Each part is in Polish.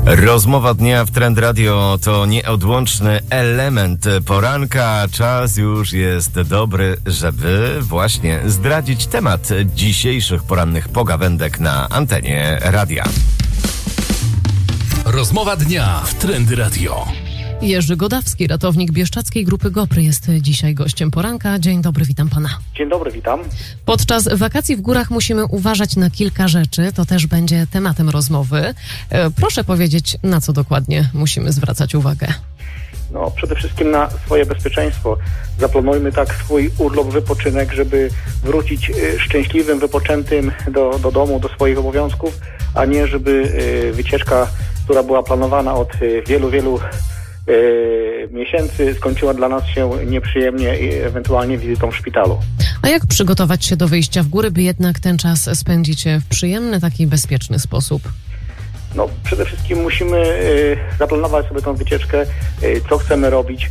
Rozmowa dnia w Trend Radio to nieodłączny element poranka. Czas już jest dobry, żeby właśnie zdradzić temat dzisiejszych porannych pogawędek na antenie radia. Rozmowa dnia w Trend Radio. Jerzy Godawski, ratownik Bieszczadzkiej Grupy GOPR, jest dzisiaj gościem poranka. Dzień dobry, witam pana. Dzień dobry, witam. Podczas wakacji w górach musimy uważać na kilka rzeczy. To też będzie tematem rozmowy. Proszę powiedzieć, na co dokładnie musimy zwracać uwagę? No, przede wszystkim na swoje bezpieczeństwo. Zaplanujmy tak swój urlop, wypoczynek, żeby wrócić szczęśliwym, wypoczętym do domu, do swoich obowiązków, a nie żeby wycieczka, która była planowana od wielu miesięcy, skończyła dla nas się nieprzyjemnie i ewentualnie wizytą w szpitalu. A jak przygotować się do wyjścia w góry, by jednak ten czas spędzić w przyjemny, taki bezpieczny sposób? No, przede wszystkim musimy zaplanować sobie tą wycieczkę, co chcemy robić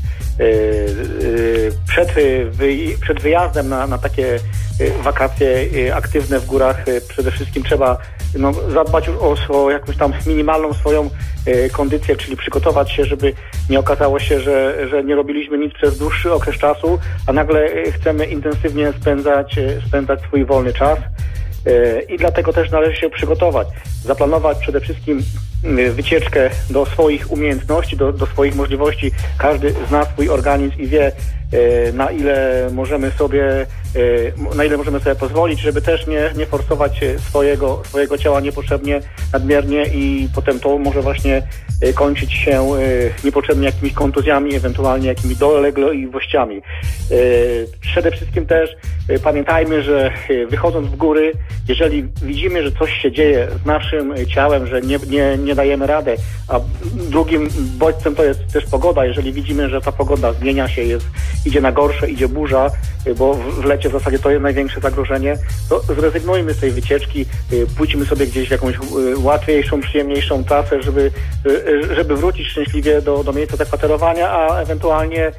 przed wyjazdem na takie wakacje aktywne w górach. Przede wszystkim trzeba zadbać już o jakąś tam minimalną swoją kondycję, czyli przygotować się, żeby nie okazało się, że nie robiliśmy nic przez dłuższy okres czasu, a nagle chcemy intensywnie spędzać swój wolny czas. I dlatego też należy się przygotować, zaplanować przede wszystkim wycieczkę do swoich umiejętności, do swoich możliwości. Każdy zna swój organizm i wie, na ile możemy sobie pozwolić, żeby też nie forsować swojego ciała niepotrzebnie, nadmiernie i potem to może właśnie kończyć się niepotrzebnie jakimiś kontuzjami, ewentualnie jakimiś dolegliwościami. Przede wszystkim też pamiętajmy, że wychodząc w góry, jeżeli widzimy, że coś się dzieje z naszym ciałem, że nie dajemy radę, a drugim bodźcem to jest też pogoda. Jeżeli widzimy, że ta pogoda zmienia się, idzie na gorsze, idzie burza, bo w lecie w zasadzie to jest największe zagrożenie, to zrezygnujmy z tej wycieczki, pójdźmy sobie gdzieś w jakąś łatwiejszą, przyjemniejszą trasę, żeby wrócić szczęśliwie do miejsca zakwaterowania, a ewentualnie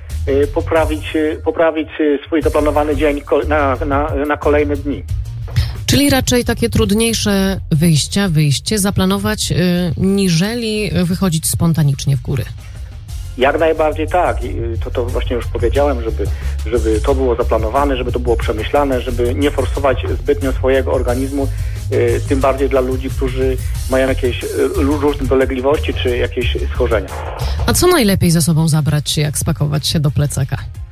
poprawić swój zaplanowany dzień na kolejne dni. Czyli raczej takie trudniejsze wyjście zaplanować, niżeli wychodzić spontanicznie w góry. Jak najbardziej tak. To właśnie już powiedziałem, żeby to było zaplanowane, żeby to było przemyślane, żeby nie forsować zbytnio swojego organizmu, tym bardziej dla ludzi, którzy mają jakieś różne dolegliwości czy jakieś schorzenia. A co najlepiej ze sobą zabrać, jak spakować się do plecaka?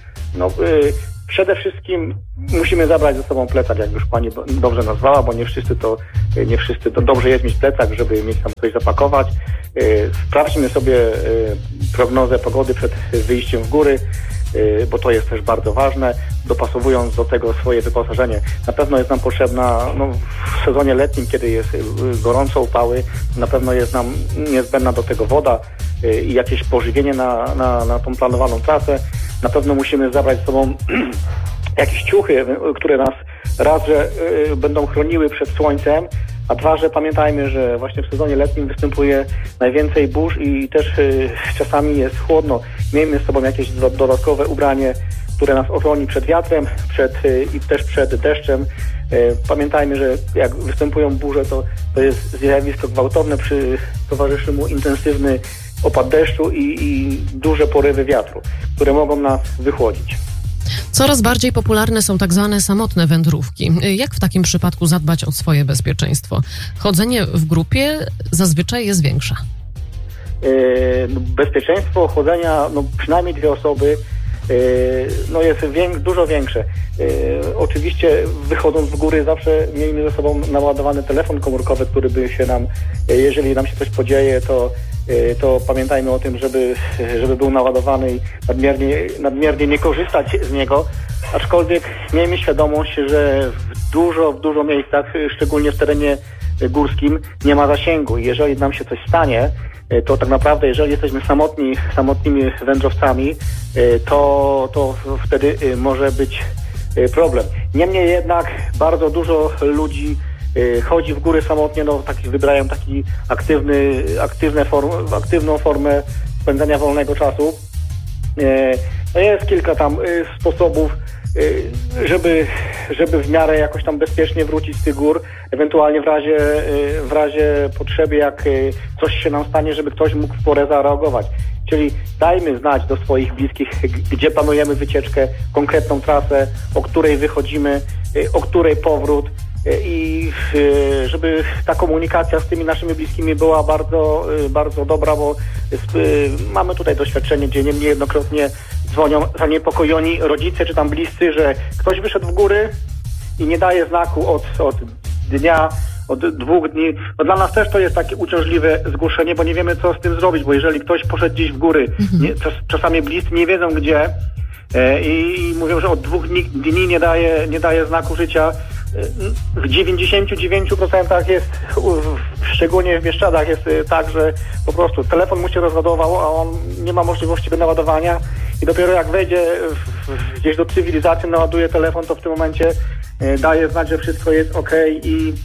Przede wszystkim musimy zabrać ze sobą plecak, jak już pani dobrze nazwała, bo nie wszyscy to dobrze jest mieć plecak, żeby mieć tam coś zapakować. Sprawdźmy sobie prognozę pogody przed wyjściem w góry, bo to jest też bardzo ważne, dopasowując do tego swoje wyposażenie. Na pewno jest nam potrzebna, w sezonie letnim, kiedy jest gorąco, upały, na pewno jest nam niezbędna do tego woda i jakieś pożywienie na tą planowaną trasę. Na pewno musimy zabrać z sobą jakieś ciuchy, które nas raz, że będą chroniły przed słońcem, a dwa, że pamiętajmy, że właśnie w sezonie letnim występuje najwięcej burz i też czasami jest chłodno. Miejmy z sobą jakieś dodatkowe ubranie, które nas ochroni przed wiatrem i też przed deszczem. Pamiętajmy, że jak występują burze, to jest zjawisko gwałtowne, towarzyszy mu intensywny opad deszczu i duże porywy wiatru, które mogą nas wychłodzić. Coraz bardziej popularne są tak zwane samotne wędrówki. Jak w takim przypadku zadbać o swoje bezpieczeństwo? Chodzenie w grupie zazwyczaj jest większe. Bezpieczeństwo chodzenia, przynajmniej dwie osoby, jest dużo większe. Oczywiście wychodząc w góry zawsze miejmy ze sobą naładowany telefon komórkowy, który by się nam, jeżeli nam się coś podzieje, to pamiętajmy o tym, żeby był naładowany i nadmiernie nie korzystać z niego, aczkolwiek miejmy świadomość, że w dużo miejscach, szczególnie w terenie górskim, nie ma zasięgu. Jeżeli nam się coś stanie, to tak naprawdę, jeżeli jesteśmy samotnymi wędrowcami, to wtedy może być problem. Niemniej jednak bardzo dużo ludzi chodzi w góry samotnie, wybrają taki aktywną formę spędzania wolnego czasu. Jest kilka tam sposobów, żeby w miarę jakoś tam bezpiecznie wrócić z tych gór, ewentualnie w razie potrzeby, jak coś się nam stanie, żeby ktoś mógł w porę zareagować. Czyli dajmy znać do swoich bliskich, gdzie planujemy wycieczkę, konkretną trasę, o której wychodzimy, o której powrót i żeby ta komunikacja z tymi naszymi bliskimi była bardzo, bardzo dobra, bo mamy tutaj doświadczenie, gdzie niejednokrotnie dzwonią zaniepokojeni rodzice czy tam bliscy, że ktoś wyszedł w góry i nie daje znaku od dnia, od 2 dni. No dla nas też to jest takie uciążliwe zgłoszenie, bo nie wiemy, co z tym zrobić, bo jeżeli ktoś poszedł gdzieś w góry, czasami bliscy nie wiedzą gdzie i mówią, że od 2 dni nie daje znaku życia. W 99% jest, szczególnie w Bieszczadach, jest tak, że po prostu telefon mu się rozładował, a on nie ma możliwości do naładowania i dopiero jak wejdzie gdzieś do cywilizacji, naładuje telefon, to w tym momencie daje znać, że wszystko jest okej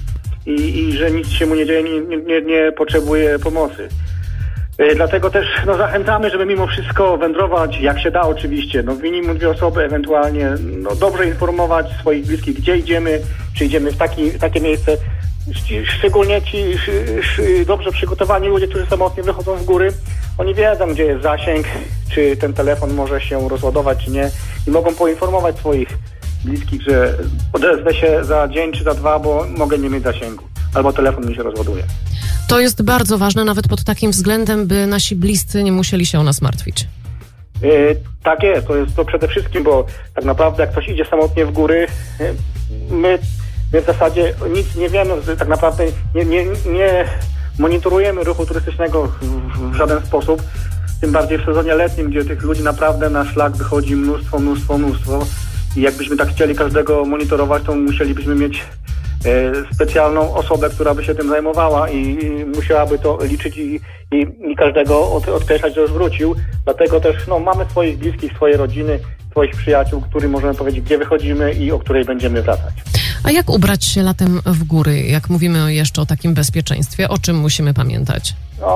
i że nic się mu nie dzieje, nie potrzebuje pomocy. Dlatego też zachęcamy, żeby mimo wszystko wędrować, jak się da oczywiście, minimum 2 osoby, ewentualnie dobrze informować swoich bliskich, gdzie idziemy, czy idziemy w takie miejsce. Szczególnie ci dobrze przygotowani ludzie, którzy samotnie wychodzą z góry, oni wiedzą, gdzie jest zasięg, czy ten telefon może się rozładować, czy nie i mogą poinformować swoich bliskich, że odezwę się za dzień czy za 2, bo mogę nie mieć zasięgu, albo telefon mi się rozładuje. To jest bardzo ważne, nawet pod takim względem, by nasi bliscy nie musieli się o nas martwić. Tak jest, to jest to przede wszystkim, bo tak naprawdę jak ktoś idzie samotnie w góry, my w zasadzie nic nie wiemy, tak naprawdę nie monitorujemy ruchu turystycznego w żaden sposób, tym bardziej w sezonie letnim, gdzie tych ludzi naprawdę na szlak wychodzi mnóstwo i jakbyśmy tak chcieli każdego monitorować, to musielibyśmy mieć specjalną osobę, która by się tym zajmowała i musiałaby to liczyć i każdego odkreślać, że już wrócił. Dlatego też mamy swoich bliskich, swoje rodziny, swoich przyjaciół, którym możemy powiedzieć, gdzie wychodzimy i o której będziemy wracać. A jak ubrać się latem w góry, jak mówimy jeszcze o takim bezpieczeństwie? O czym musimy pamiętać?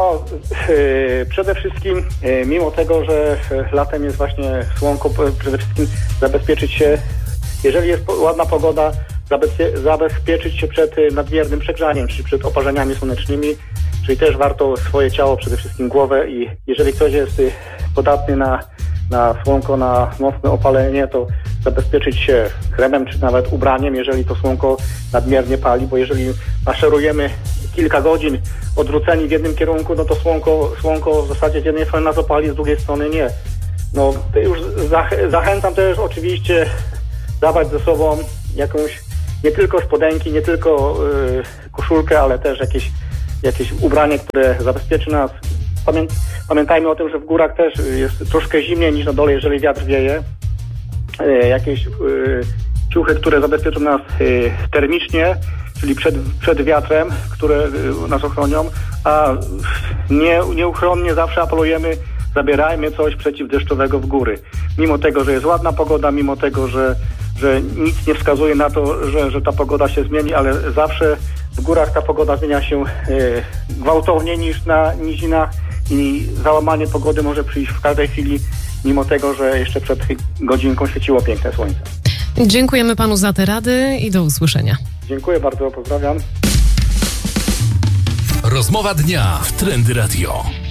Przede wszystkim, mimo tego, że latem jest właśnie słonko, przede wszystkim zabezpieczyć się, jeżeli jest ładna pogoda, zabezpieczyć się przed nadmiernym przegrzaniem, czyli przed oparzeniami słonecznymi, czyli też warto swoje ciało, przede wszystkim głowę i jeżeli ktoś jest podatny na słonko, na mocne opalenie, to zabezpieczyć się kremem czy nawet ubraniem, jeżeli to słonko nadmiernie pali, bo jeżeli maszerujemy kilka godzin odwróceni w jednym kierunku, to słonko w zasadzie z jednej strony nas opali, z drugiej strony nie. Już zachęcam też oczywiście dawać ze sobą jakąś nie tylko spodenki, nie tylko koszulkę, ale też jakieś ubranie, które zabezpieczy nas. Pamiętajmy o tym, że w górach też jest troszkę zimniej niż na dole, jeżeli wiatr wieje. Jakieś ciuchy, które zabezpieczą nas termicznie, czyli przed wiatrem, które nas ochronią, a nieuchronnie zawsze apelujemy, zabierajmy coś przeciwdeszczowego w góry. Mimo tego, że jest ładna pogoda, mimo tego, że nic nie wskazuje na to, że ta pogoda się zmieni, ale zawsze w górach ta pogoda zmienia się gwałtowniej niż na nizinach i załamanie pogody może przyjść w każdej chwili, mimo tego, że jeszcze przed godzinką świeciło piękne słońce. Dziękujemy panu za te rady i do usłyszenia. Dziękuję bardzo, pozdrawiam. Rozmowa dnia w Trendy Radio.